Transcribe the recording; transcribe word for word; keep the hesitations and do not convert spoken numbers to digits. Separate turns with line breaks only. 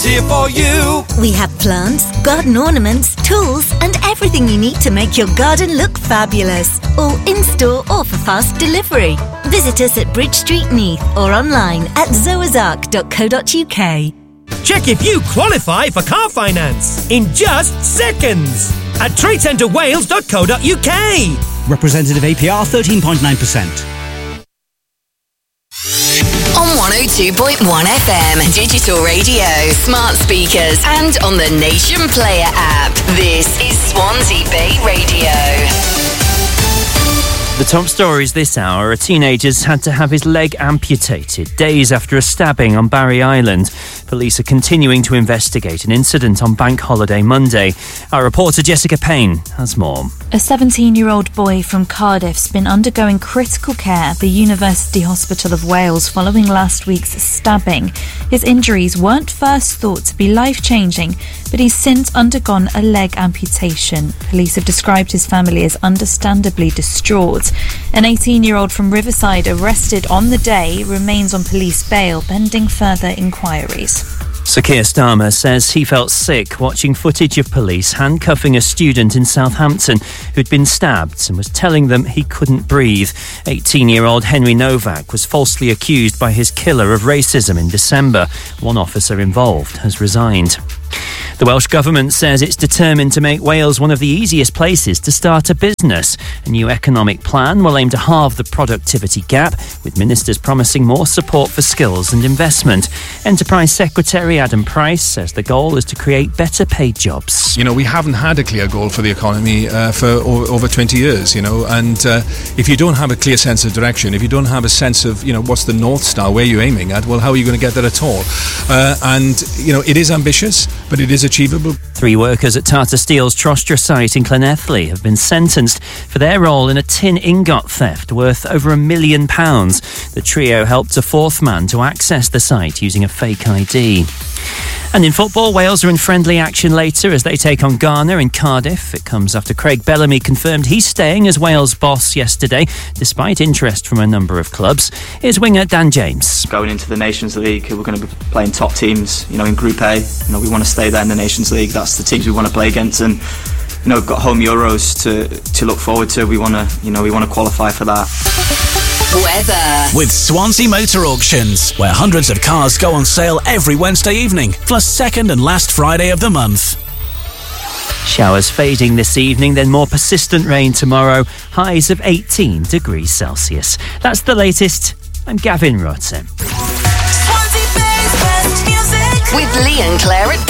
Here for you.
We have plants, garden ornaments, tools and everything you need to make your garden look fabulous. All in-store or for fast delivery. Visit us at Bridge Street, Neath or online at zoazark dot co dot uk.
Check if you qualify for car finance in just seconds at trade centre wales dot co dot uk.
Representative A P R thirteen point nine percent.
On one oh two point one F M, digital radio, smart speakers, and on the Nation Player app. This is Swansea Bay Radio.
The top stories this hour. A teenager's had to have his leg amputated days after a stabbing on Barry Island. Police are continuing to investigate an incident on Bank Holiday Monday. Our reporter Jessica Payne has more.
A seventeen-year-old boy from Cardiff's been undergoing critical care at the University Hospital of Wales following last week's stabbing. His injuries weren't first thought to be life-changing, but he's since undergone a leg amputation. Police have described his family as understandably distraught. An eighteen-year-old from Riverside arrested on the day remains on police bail pending further inquiries.
Sir Keir Starmer says he felt sick watching footage of police handcuffing a student in Southampton who'd been stabbed and was telling them he couldn't breathe. eighteen-year-old Henry Novak was falsely accused by his killer of racism in December. One officer involved has resigned. The Welsh Government says it's determined to make Wales one of the easiest places to start a business. A new economic plan will aim to halve the productivity gap, with ministers promising more support for skills and investment. Enterprise Secretary Adam Price says the goal is to create better paid jobs.
You know, we haven't had a clear goal for the economy uh, for o- over twenty years, you know, and uh, if you don't have a clear sense of direction, if you don't have a sense of, you know, what's the North Star, where you're aiming at, well, how are you going to get there at all? Uh, and, you know, it is ambitious, but it is achievable.
Three workers at Tata Steel's Trostre site in Llanelli have been sentenced for their role in a tin ingot theft worth over a million pounds. The trio helped a fourth man to access the site using a fake I D. And in football, Wales are in friendly action later as they take on Ghana in Cardiff. It comes after Craig Bellamy confirmed he's staying as Wales boss yesterday, despite interest from a number of clubs. Here's winger Dan James.
Going into the Nations League, we're going to be playing top teams, you know, in Group A. You know, we want to stay there in the Nations League. That's the teams we want to play against, and you know, we've got home Euros to to look forward to. We want to, you know, we want to qualify for that.
Weather.
With Swansea Motor Auctions, where hundreds of cars go on sale every Wednesday evening, plus second and last Friday of the month.
Showers fading this evening, then more persistent rain tomorrow. Highs of eighteen degrees Celsius. That's the latest. I'm Gavin Rutten.
With Lee and Claire at